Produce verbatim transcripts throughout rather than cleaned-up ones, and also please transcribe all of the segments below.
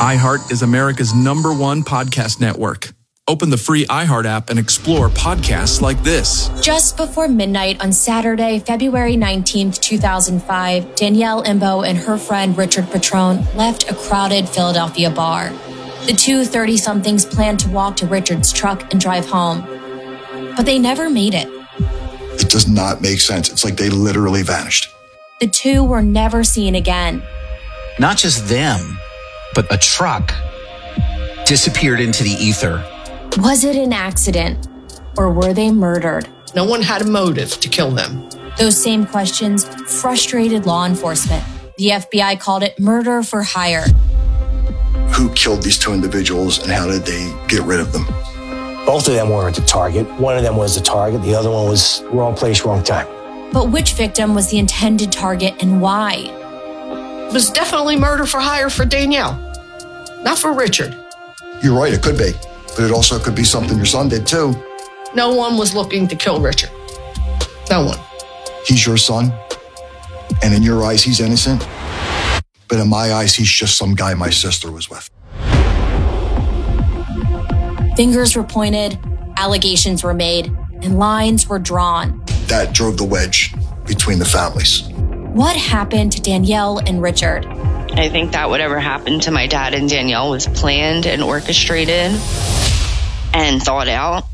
iHeart is America's number one podcast network. Open the free iHeart app and explore podcasts like this. Just before midnight on Saturday, February nineteenth, two thousand five, Danielle Imbo and her friend Richard Petrone left a crowded Philadelphia bar. The two thirty-somethings planned to walk to Richard's truck and drive home, but they never made it. It does not make sense. It's like they literally vanished. The two were never seen again. Not just them, but a truck disappeared into the ether. Was it an accident, or were they murdered? No one had a motive to kill them. Those same questions frustrated law enforcement. The F B I called it murder for hire. Who killed these two individuals and how did they get rid of them? Both of them were the target. One of them was the target. The other one was wrong place, wrong time. But which victim was the intended target and why? It was definitely murder for hire for Danielle, not for Richard. You're right, it could be. But it also could be something your son did too. No one was looking to kill Richard. No one. He's your son, and in your eyes, he's innocent. But in my eyes, he's just some guy my sister was with. Fingers were pointed, allegations were made, and lines were drawn. That drove the wedge between the families. What happened to Danielle and Richard? I think that whatever happened to my dad and Danielle was planned and orchestrated and thought out.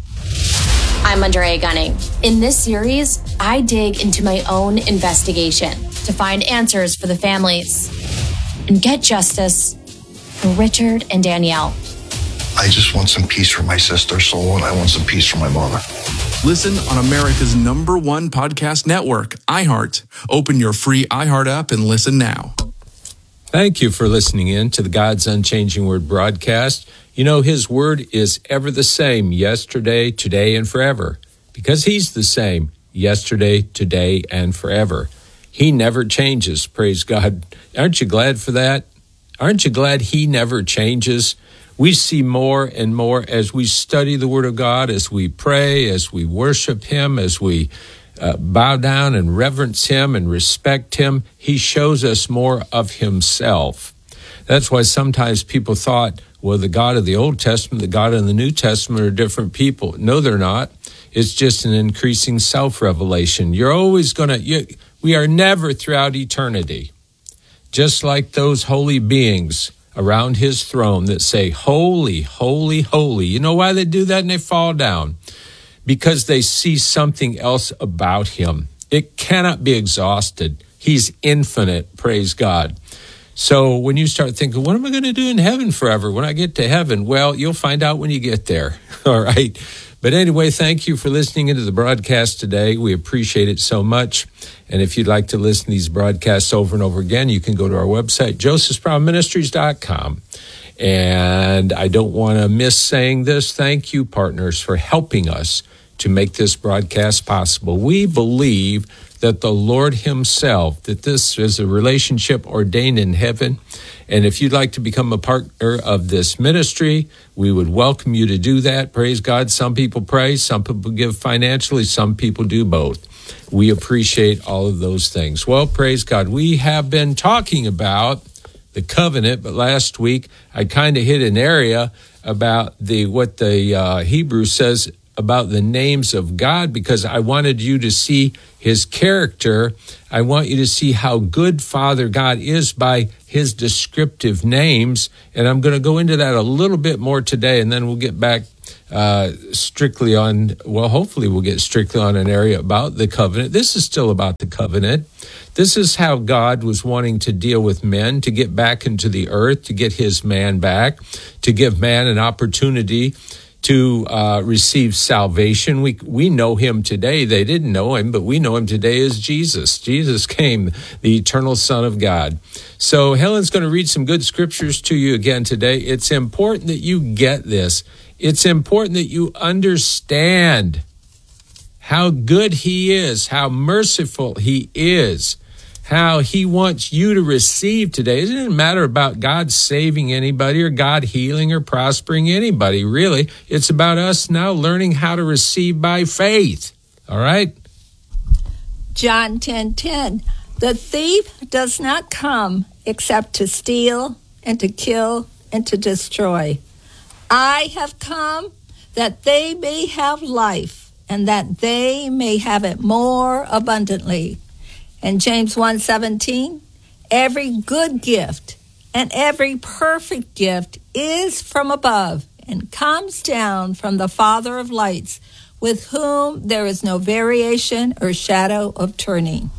I'm Andrea Gunning. In this series, I dig into my own investigation to find answers for the families and get justice for Richard and Danielle. I just want some peace for my sister's soul, and I want some peace for my mother. Listen on America's number one podcast network, iHeart. Open your free iHeart app and listen now. Thank you for listening in to the God's Unchanging Word broadcast. You know, His Word is ever the same yesterday, today, and forever. Because He's the same yesterday, today, and forever. He never changes, praise God. Aren't you glad for that? Aren't you glad He never changes? We see more and more as we study the Word of God, as we pray, as we worship Him, as we Uh, bow down and reverence Him and respect Him. He shows us more of Himself. That's why sometimes people thought, well, the God of the Old Testament, the God of the New Testament are different people. No, they're not. It's just an increasing self-revelation. You're always going to, we are never throughout eternity, just like those holy beings around His throne that say, holy, holy, holy. You know why they do that and they fall down? Because they see something else about Him. It cannot be exhausted. He's infinite, praise God. So when you start thinking, what am I going to do in heaven forever when I get to heaven? Well, you'll find out when you get there, all right? But anyway, thank you for listening into the broadcast today. We appreciate it so much. And if you'd like to listen to these broadcasts over and over again, you can go to our website, joseph brown ministries dot com. And I don't want to miss saying this. Thank you, partners, for helping us to make this broadcast possible. We believe that the Lord Himself, that this is a relationship ordained in heaven. And if you'd like to become a partner of this ministry, we would welcome you to do that. Praise God. Some people pray, some people give financially, some people do both. We appreciate all of those things. Well, praise God. We have been talking about the covenant, but last week I kind of hit an area about the what the uh, Hebrew says about the names of God, because I wanted you to see His character. I want you to see how good Father God is by His descriptive names. And I'm going to go into that a little bit more today, and then we'll get back uh, strictly on, well, hopefully we'll get strictly on an area about the covenant. This is still about the covenant. This is how God was wanting to deal with men, to get back into the earth, to get His man back, to give man an opportunity to uh, receive salvation. We we know Him today. They didn't know Him, but we know Him today as Jesus. Jesus came, the eternal Son of God. So Helen's going to read some good scriptures to you again today. It's important that you get this. It's important that you understand how good He is, how merciful He is, how He wants you to receive today. It doesn't matter about God saving anybody or God healing or prospering anybody, really. It's about us now learning how to receive by faith. All right? John ten ten. The thief does not come except to steal and to kill and to destroy. I have come that they may have life, and that they may have it more abundantly. And James one seventeen, every good gift and every perfect gift is from above and comes down from the Father of lights, with whom there is no variation or shadow of turning.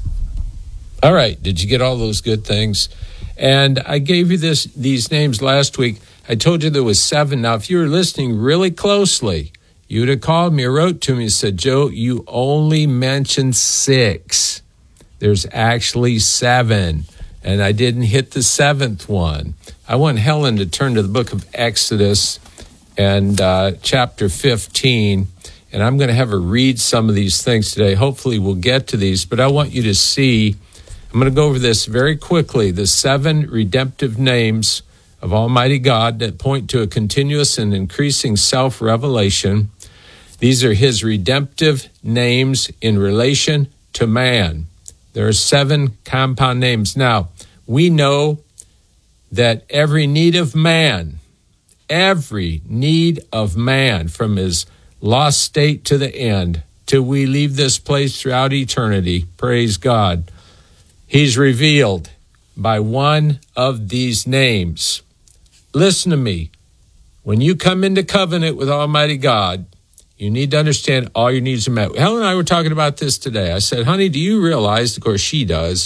All right. Did you get all those good things? And I gave you this these names last week. I told you there was seven. Now, if you were listening really closely, you would have called me or wrote to me and said, Joe, you only mentioned six. There's actually seven. And I didn't hit the seventh one. I want Helen to turn to the book of Exodus and uh, chapter fifteen. And I'm going to have her read some of these things today. Hopefully we'll get to these. But I want you to see, I'm going to go over this very quickly, the seven redemptive names of Almighty God that point to a continuous and increasing self-revelation. These are his redemptive names in relation to man. There are seven compound names. Now, we know that every need of man, every need of man from his lost state to the end, till we leave this place throughout eternity, praise God, he's revealed by one of these names. Listen to me. When you come into covenant with Almighty God, you need to understand all your needs are met. Helen and I were talking about this today. I said, honey, do you realize, of course she does,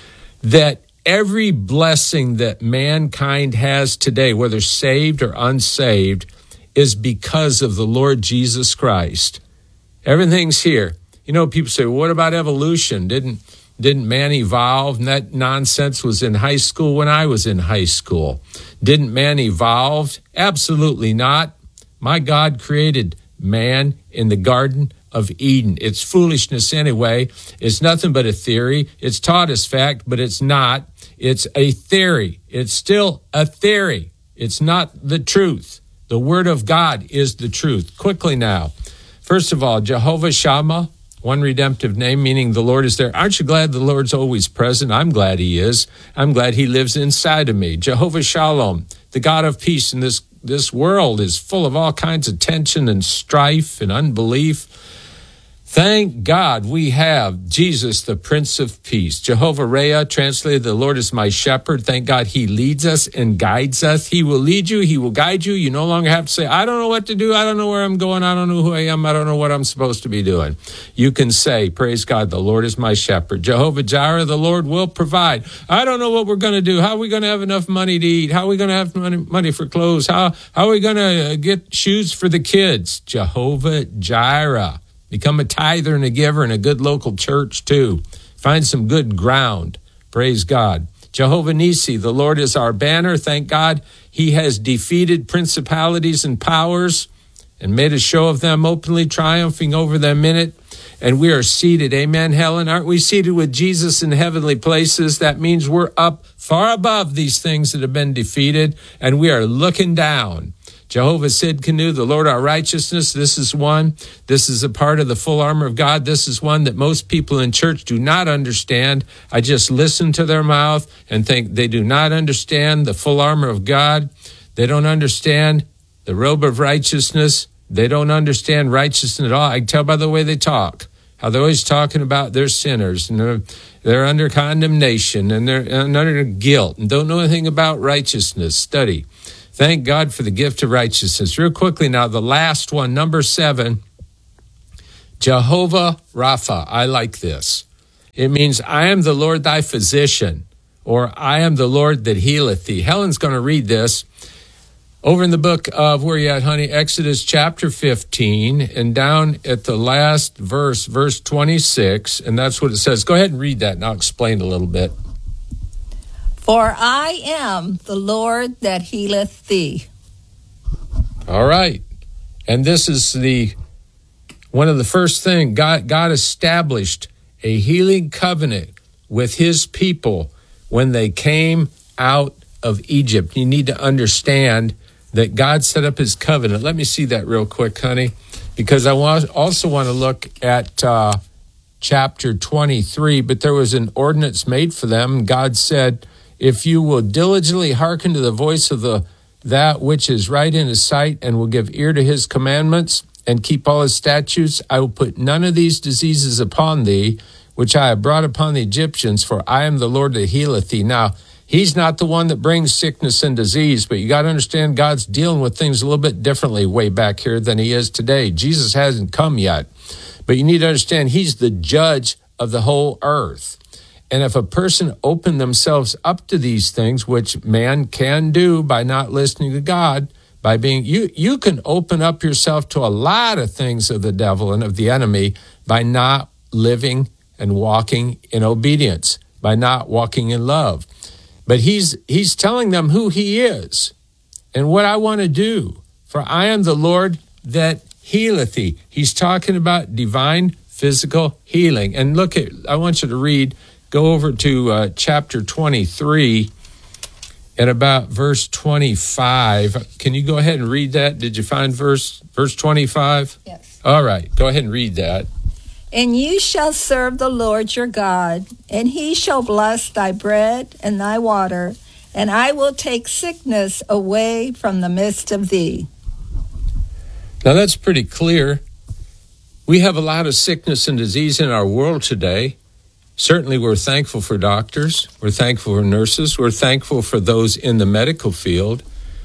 that every blessing that mankind has today, whether saved or unsaved, is because of the Lord Jesus Christ. Everything's here. You know, people say, well, what about evolution? Didn't Didn't man evolve? And that nonsense was in high school when I was in high school. Didn't man evolve? Absolutely not. My God created man in the Garden of Eden. It's foolishness anyway. It's nothing but a theory. It's taught as fact, but it's not. It's a theory. It's still a theory. It's not the truth. The Word of God is the truth. Quickly now. First of all, Jehovah Shammah, one redemptive name, meaning the Lord is there. Aren't you glad the Lord's always present? I'm glad he is. I'm glad he lives inside of me. Jehovah Shalom, the God of peace. And this, this world is full of all kinds of tension and strife and unbelief. Thank God we have Jesus, the Prince of Peace. Jehovah Rhea, translated, the Lord is my shepherd. Thank God he leads us and guides us. He will lead you. He will guide you. You no longer have to say, I don't know what to do. I don't know where I'm going. I don't know who I am. I don't know what I'm supposed to be doing. You can say, praise God, the Lord is my shepherd. Jehovah Jireh, the Lord will provide. I don't know what we're going to do. How are we going to have enough money to eat? How are we going to have money, money for clothes? How, how are we going to get shoes for the kids? Jehovah Jireh. Become a tither and a giver in a good local church, too. Find some good ground. Praise God. Jehovah Nissi, the Lord is our banner. Thank God he has defeated principalities and powers and made a show of them, openly triumphing over them in it. And we are seated. Amen, Helen? Aren't we seated with Jesus in heavenly places? That means we're up far above these things that have been defeated, and we are looking down. Jehovah Sidkenu, the Lord our righteousness, this is one. This is a part of the full armor of God. This is one that most people in church do not understand. I just listen to their mouth and think they do not understand the full armor of God. They don't understand the robe of righteousness. They don't understand righteousness at all. I can tell by the way they talk, how they're always talking about they're sinners and they're, they're under condemnation and they're under guilt and don't know anything about righteousness. Study. Thank God for the gift of righteousness. Real quickly now, the last one, number seven, Jehovah Rapha. I like this. It means, I am the Lord thy physician, or I am the Lord that healeth thee. Helen's going to read this over in the book of, where you at, honey? Exodus chapter fifteen, and down at the last verse, verse twenty-six, and that's what it says. Go ahead and read that, and I'll explain a little bit. For I am the Lord that healeth thee. All right. And this is the one of the first things. God, God established a healing covenant with his people when they came out of Egypt. You need to understand that God set up his covenant. Let me see that real quick, honey, because I want, also want to look at uh, chapter twenty-three. But there was an ordinance made for them. God said, if you will diligently hearken to the voice of the that which is right in his sight and will give ear to his commandments and keep all his statutes, I will put none of these diseases upon thee, which I have brought upon the Egyptians, for I am the Lord that healeth thee. Now, he's not the one that brings sickness and disease, but you got to understand God's dealing with things a little bit differently way back here than he is today. Jesus hasn't come yet, but you need to understand he's the judge of the whole earth. And if a person open themselves up to these things, which man can do by not listening to God, by being, you, you can open up yourself to a lot of things of the devil and of the enemy by not living and walking in obedience, by not walking in love. But he's he's telling them who he is and what I want to do. For I am the Lord that healeth thee. He's talking about divine physical healing. And look at, I want you to read, go over to uh, chapter twenty-three at about verse twenty-five. Can you go ahead and read that? Did you find verse verse twenty-five? Yes. All right, go ahead and read that. And you shall serve the Lord your God, and he shall bless thy bread and thy water, and I will take sickness away from the midst of thee. Now that's pretty clear. We have a lot of sickness and disease in our world today. Certainly we're thankful for doctors. We're thankful for nurses. We're thankful for those in the medical field.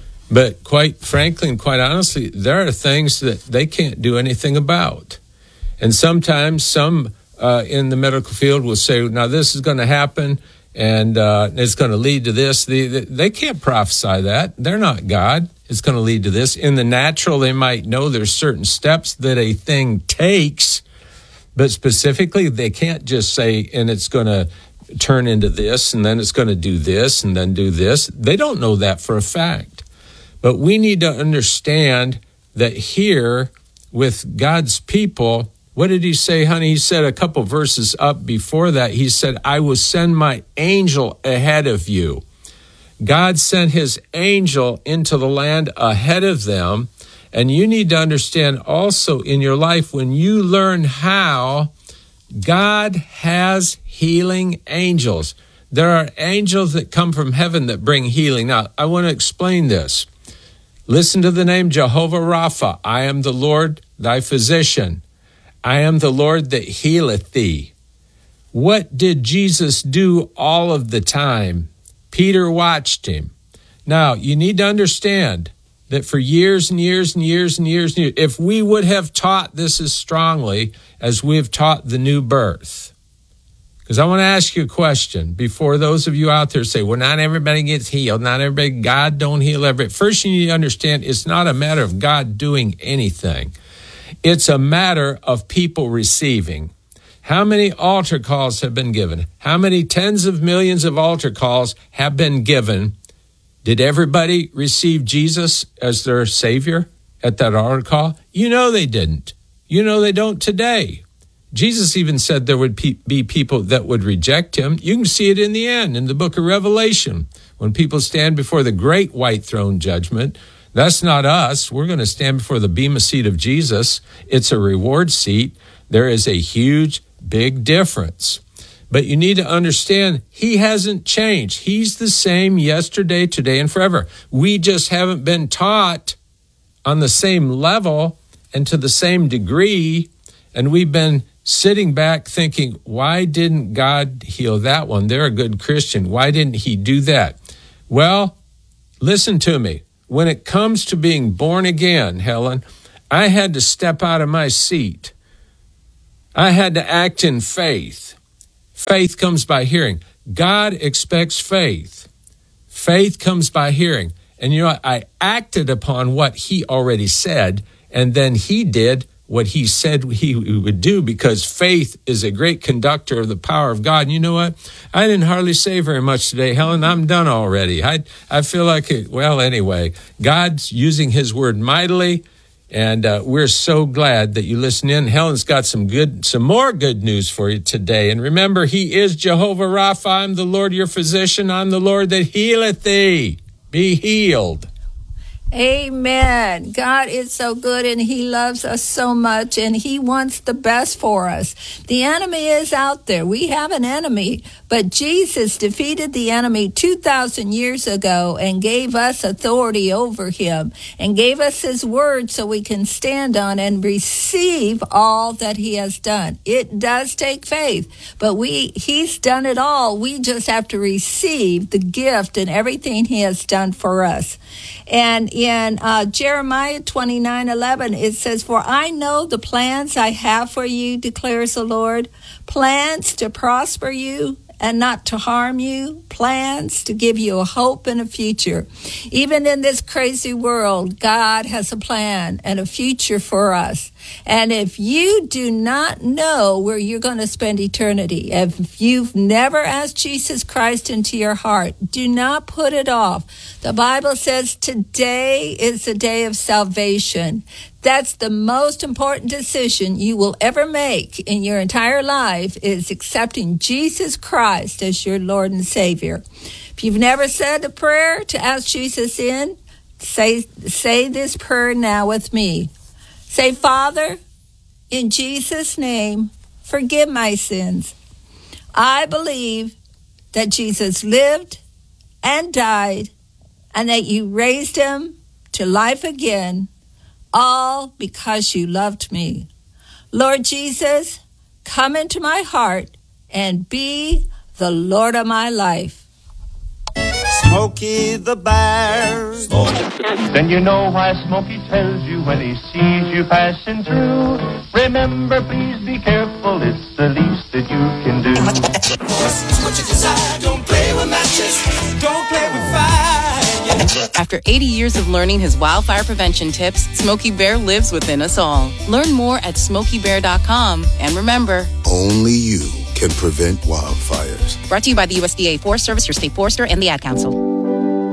But quite frankly and quite honestly, there are things that they can't do anything about. And sometimes some uh, in the medical field will say, now this is going to happen and uh, it's going to lead to this. They, they can't prophesy that. They're not God. It's going to lead to this. In the natural, they might know there's certain steps that a thing takes, but specifically, they can't just say, and it's going to turn into this, and then it's going to do this, and then do this. They don't know that for a fact. But we need to understand that here with God's people, what did he say, honey? He said a couple verses up before that, he said, I will send my angel ahead of you. God sent his angel into the land ahead of them. And you need to understand also in your life, when you learn how, God has healing angels. There are angels that come from heaven that bring healing. Now, I want to explain this. Listen to the name Jehovah Rapha. I am the Lord, thy physician. I am the Lord that healeth thee. What did Jesus do all of the time? Peter watched him. Now, you need to understand that for years and years and years and years and years, if we would have taught this as strongly as we have taught the new birth, because I want to ask you a question before those of you out there say, well, not everybody gets healed. Not everybody, God don't heal everybody. First, you need to understand it's not a matter of God doing anything. It's a matter of people receiving. How many altar calls have been given? How many tens of millions of altar calls have been given? Did everybody receive Jesus as their Savior at that altar call? You know they didn't. You know they don't today. Jesus even said there would be people that would reject him. You can see it in the end, in the book of Revelation, when people stand before the great white throne judgment. That's not us. We're going to stand before the bema seat of Jesus. It's a reward seat. There is a huge, big difference. But you need to understand, he hasn't changed. He's the same yesterday, today, and forever. We just haven't been taught on the same level and to the same degree, and we've been sitting back thinking, why didn't God heal that one? They're a good Christian. Why didn't he do that? Well, listen to me. When it comes to being born again, Helen, I had to step out of my seat. I had to act in faith. Faith comes by hearing. God expects faith. Faith comes by hearing. And you know what? I acted upon what he already said, and then he did what he said he would do, because faith is a great conductor of the power of God. And you know what? I didn't hardly say very much today, Helen. I'm done already. I I feel like, it, well, anyway, God's using his word mightily. And uh, we're so glad that you listen in. Helen's got some good, some more good news for you today. And remember, he is Jehovah Rapha. I'm the Lord your physician. I'm the Lord that healeth thee. Be healed. Amen. God is so good and he loves us so much and he wants the best for us. The enemy is out there. We have an enemy, but Jesus defeated the enemy two thousand years ago and gave us authority over him and gave us his word so we can stand on and receive all that he has done. It does take faith, but we he's done it all. We just have to receive the gift and everything he has done for us. And in uh, Jeremiah twenty-nine eleven, it says, "For I know the plans I have for you, declares the Lord, plans to prosper you and not to harm you, plans to give you a hope and a future." Even in this crazy world, God has a plan and a future for us. And if you do not know where you're going to spend eternity, if you've never asked Jesus Christ into your heart, do not put it off. The Bible says today is the day of salvation. That's the most important decision you will ever make in your entire life, is accepting Jesus Christ as your Lord and Savior. If you've never said a prayer to ask Jesus in, say, say this prayer now with me. Say, "Father, in Jesus' name, forgive my sins. I believe that Jesus lived and died and that you raised him to life again, all because you loved me. Lord Jesus, come into my heart and be the Lord of my life." Smokey the Bear. Then you know why Smokey tells you when he sees you passing through. Remember, please be careful, it's the least that you can do. It's what you desire, don't play with matches, don't play with fire. After eighty years of learning his wildfire prevention tips, Smokey Bear lives within us all. Learn more at smokey bear dot com. And remember, only you can prevent wildfires. Brought to you by the U S D A Forest Service, your state forester, and the Ad Council.